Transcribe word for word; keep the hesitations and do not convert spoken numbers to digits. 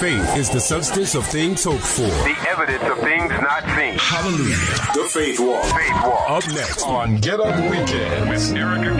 Faith is the substance of things hoped for, the evidence of things not seen. Hallelujah. The Faith Walk. Faith Walk. Up next on Get Up Weekend with Erica